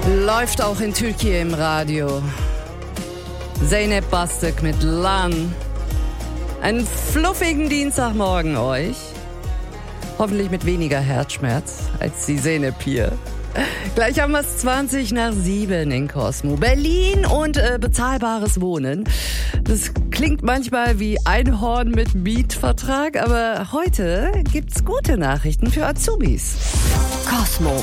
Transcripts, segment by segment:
Läuft auch in Türkei im Radio. Zeynep Bastık mit Lan. Einen fluffigen Dienstagmorgen euch. Hoffentlich mit weniger Herzschmerz als die Zeynep hier. Gleich haben wir es 6:20 in Cosmo. Berlin und bezahlbares Wohnen. Das klingt manchmal wie Einhorn mit Mietvertrag, aber heute gibt's gute Nachrichten für Azubis. Cosmo.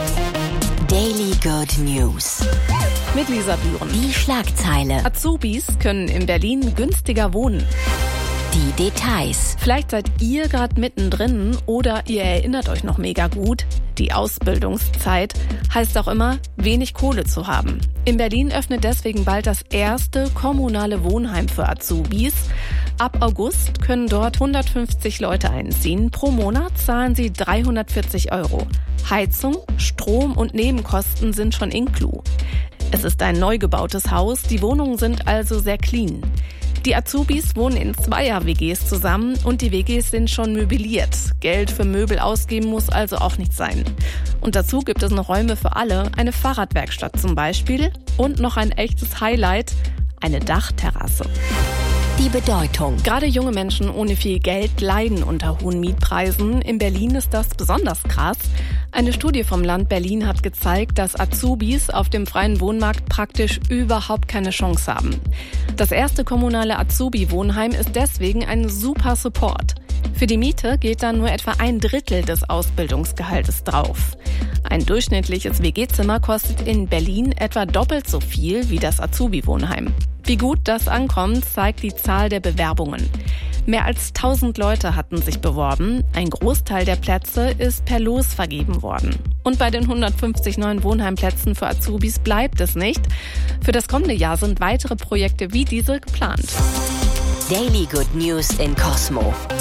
Daily Good News. Mit Lisa Bühren. Die Schlagzeile. Azubis können in Berlin günstiger wohnen. Die Details. Vielleicht seid ihr gerade mittendrin oder ihr erinnert euch noch mega gut. Die Ausbildungszeit heißt auch immer, wenig Kohle zu haben. In Berlin öffnet deswegen bald das erste kommunale Wohnheim für Azubis. Ab August können dort 150 Leute einziehen. Pro Monat zahlen sie 340 €. Heizung, Strom und Nebenkosten sind schon inklu. Es ist ein neu gebautes Haus, die Wohnungen sind also sehr clean. Die Azubis wohnen in Zweier-WGs zusammen und die WGs sind schon möbliert. Geld für Möbel ausgeben muss also auch nicht sein. Und dazu gibt es noch Räume für alle, eine Fahrradwerkstatt zum Beispiel und noch ein echtes Highlight, eine Dachterrasse. Die Bedeutung. Gerade junge Menschen ohne viel Geld leiden unter hohen Mietpreisen. In Berlin ist das besonders krass. Eine Studie vom Land Berlin hat gezeigt, dass Azubis auf dem freien Wohnmarkt praktisch überhaupt keine Chance haben. Das erste kommunale Azubi-Wohnheim ist deswegen ein super Support. Für die Miete geht dann nur etwa 1/3 des Ausbildungsgehaltes drauf. Ein durchschnittliches WG-Zimmer kostet in Berlin etwa doppelt so viel wie das Azubi-Wohnheim. Wie gut das ankommt, zeigt die Zahl der Bewerbungen. Mehr als 1000 Leute hatten sich beworben. Ein Großteil der Plätze ist per Los vergeben worden. Und bei den 150 neuen Wohnheimplätzen für Azubis bleibt es nicht. Für das kommende Jahr sind weitere Projekte wie diese geplant. Daily Good News in Cosmo.